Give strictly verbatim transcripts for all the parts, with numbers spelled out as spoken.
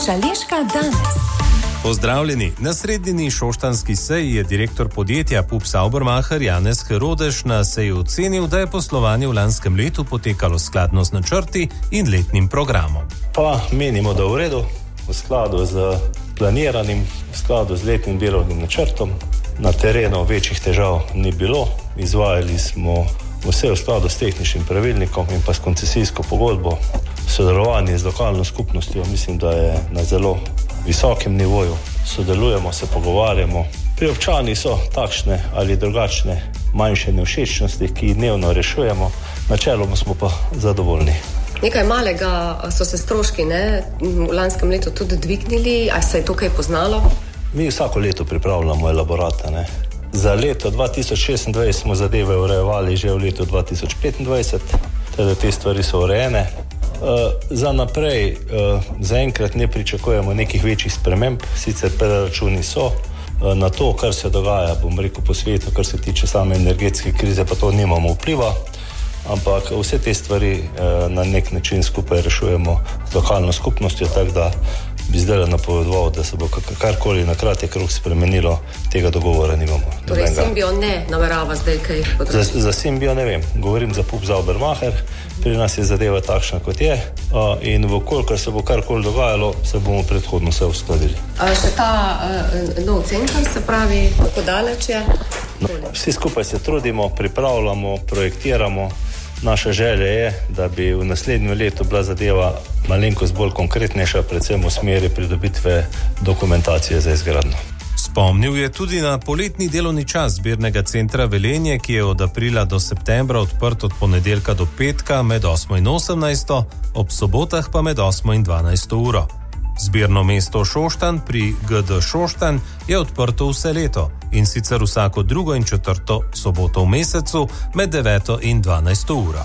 Šaleška danes. Pozdravljeni. Na sredini šoštanski seji je direktor podjetja P U P Saubermacher Janez Herodež na seji ocenil, da je poslovanje v lanskem letu potekalo skladno z načrti in letnim programom. Pa menimo, da v redu, v skladu z planiranim, v skladu z letnim delovnim načrtom. Na terenu večjih težav ni bilo, izvajali smo vse v skladu s tehničnim pravilnikom in pa s koncesijsko pogodbo. Sodelovanje z lokalno skupnostjo mislim, da je na zelo visokem nivoju. Sodelujemo, se pogovarjamo. Pri občanih so takšne ali drugačne manjše nevšečnosti, ki jih dnevno rešujemo. Načeloma smo pa zadovoljni. Nekaj malega so se stroški ne, v lanskem letu tudi dvignili, a se je to kaj poznalo? Mi vsako leto pripravljamo elaborate. Ne. Za leto dva tisoč šestindvajset smo zadeve urejevali že v letu dva tisoč petindvajset, teda te stvari so urejene. Uh, za naprej, uh, zaenkrat ne pričakujemo nekih večjih sprememb, sicer preračuni so. Uh, na to, kar se dogaja, bom rekel, po svetu, kar se tiče same energetske krize, pa to nimamo vpliva, ampak vse te stvari uh, na nek način skupaj rešujemo z lokalno skupnostjo, tako da bi zdaj napovedoval, da se bo karkoli na kratek rok spremenilo, tega dogovora nimamo. Torej Symbio ne namerava zdaj kaj področiti? Za, za Symbio ne vem, govorim za P U P Saubermacher, pri nas je zadeva takšna, kot je, in vkolikor se bo karkoli dogajalo, se bomo predhodno vse uskladili. A še ta uh, nov cenkar, se pravi, kako daleč je? No, vsi skupaj se trudimo, pripravljamo, projektiramo. Naša želja je, da bi v naslednjem letu bila zadeva malenkost bolj konkretnejša, predvsem v smeri pridobitve dokumentacije za izgradnjo. Spomnil je tudi na poletni delovni čas zbirnega centra Velenje, ki je od aprila do septembra odprt od ponedeljka do petka med osmo in osemnajsto, ob sobotah pa med osmo in dvanajsto uro. Zbirno mesto Šoštanj pri G D Šoštanj je odprto vse leto in sicer vsako drugo in četrto soboto v mesecu med deveto in dvanajsto uro.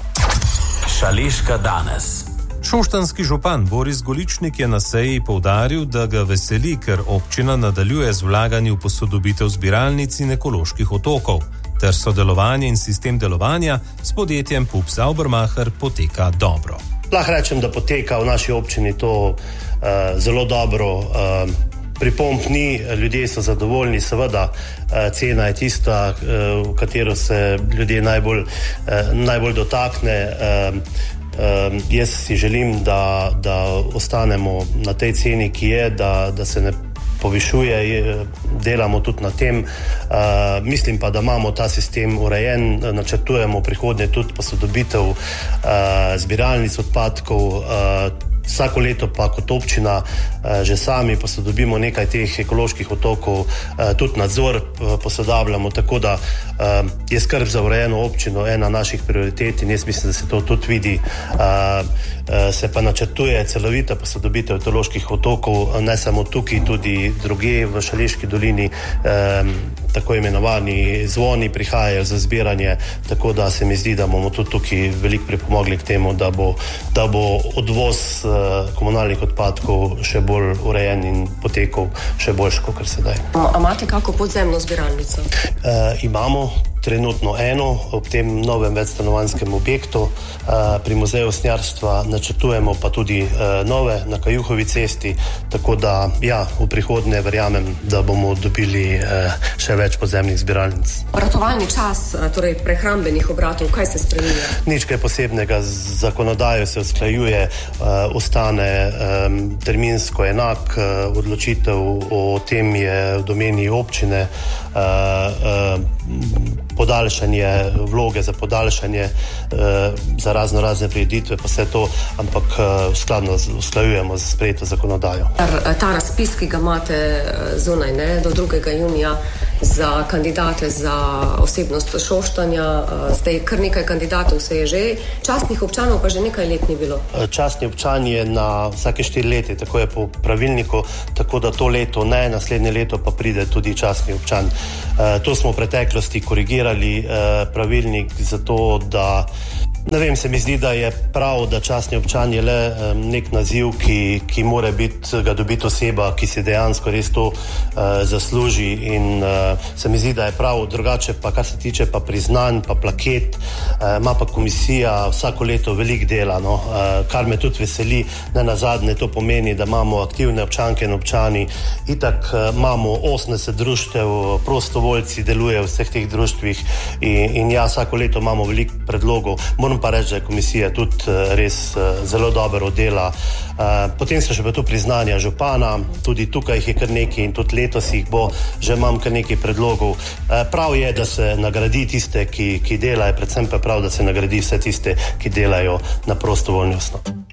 Šaleška danes. Šoštanjski župan Boris Goličnik je na seji poudaril, da ga veseli, ker občina nadaljuje z vlaganjem v posodobitev zbiralnic in ekoloških otokov, ter sodelovanje in sistem delovanja s podjetjem P U P Saubermacher poteka dobro. Lahko rečem, da poteka v naši občini to uh, zelo dobro. Uh, pripomb ni, ljudje so zadovoljni, seveda uh, cena je tista, uh, v katero se ljudje najbolj, uh, najbolj dotakne. Uh, Uh, jaz si želim, da, da ostanemo na tej ceni, ki je, da, da se ne povišuje, delamo tudi na tem. Uh, mislim pa, da imamo ta sistem urejen, načrtujemo prihodnje tudi posodobitev uh, zbiralnic odpadkov. Uh, Vsako leto pa kot občina eh, že sami posodobimo nekaj teh ekoloških otokov, eh, tudi nadzor eh, posodabljamo, tako da eh, je skrb za urejeno občino ena naših prioritet in jaz mislim, da se to tudi vidi. Eh, eh, se pa načrtuje celovita posodobitev ekoloških otokov, ne samo tukaj, tudi drugje v Šaleški dolini. Eh, tako imenovani zvoni prihajajo za zbiranje, tako da se mi zdi, da bomo tudi tukaj veliko pripomogli k temu, da bo, da bo odvoz komunalnih odpadkov še bolj urejen in potekal še boljš, kot sedaj. A imate kako podzemno zbiralnico? E, imamo trenutno eno ob tem novem večstanovanjskem objektu. E, pri muzeju snjarstva načrtujemo pa tudi e, nove na Kajuhovi cesti, tako da ja, v prihodnje verjamem, da bomo dobili e, še več podzemnih zbiralnic. Obratovalni čas, torej prehrambenih obratov, kaj se spreminja? Nič kaj posebnega, z zakonodajo se usklajuje, e, ostane um, terminsko enak, uh, odločitev o tem je v domeni občine, uh, uh, podaljšanje, vloge za podaljšanje, uh, za razno razne prireditve, pa vse to, ampak uh, skladno usklajujemo z sprejeto zakonodajo. Ta, ta razpis, ki ga imate zunaj, ne, do drugega junija za kandidate za osebnost Šoštanja, uh, zdaj kar nekaj kandidatov se je že, častnih občanov pa že nekaj let ni bilo. Častni občan je na vsake štiri leta, tako je po pravilniku, tako da to leto ne, naslednje leto pa pride tudi častni občan. Uh, to smo v preteklosti korigirali uh, pravilnik zato, da Ne vem, se mi zdi, da je prav, da častni občan je le um, nek naziv, ki, ki mora biti, ga dobiti oseba, ki si dejansko res to uh, zasluži in uh, se mi zdi, da je prav. Drugače pa, kar se tiče pa priznanj, pa plaket, uh, ima pa komisija vsako leto veliko dela, no? uh, kar me tudi veseli. Ne nazadnje to pomeni, da imamo aktivne občanke in občani, itak uh, imamo osemdeset društev, prostovoljci delujejo v vseh teh društvih in, in ja, vsako leto imamo veliko predlogov. Moram pa reči, da je komisija tudi uh, res uh, zelo dobro dela. Uh, potem so še pa tu priznanja župana, tudi tukaj jih je kar nekaj in tudi letos jih bo, že imam kar nekaj predlogov. Uh, prav je, da se nagradi tiste, ki, ki delajo, predvsem pa prav, da se nagradi vse tiste, ki delajo na prostovoljni osnovi.